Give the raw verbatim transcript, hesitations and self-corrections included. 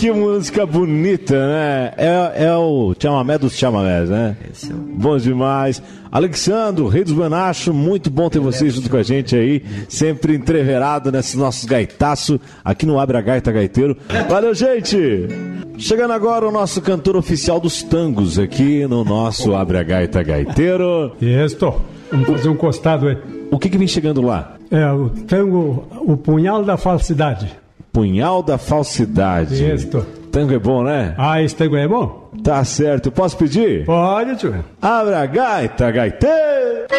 Que música bonita, né? É, é o chamamé dos chamamés, né? Esse é o... Bom demais. Alexandro, Rei dos Buenacho, muito bom ter você junto com a gente aí, sempre entreverado nesses nossos gaitaços aqui no Abre a Gaita Gaiteiro. Valeu, gente! Chegando agora o nosso cantor oficial dos tangos aqui no nosso Abre a Gaita Gaiteiro. Isso, vamos fazer um costado aí. O que que vem chegando lá? É o tango, o Punhal da Falsidade. Punhal da Falsidade. Isso. Tango é bom, né? Ah, esse tango é bom? Tá certo. Posso pedir? Pode, tio. Abra a gaita, gaiteiro!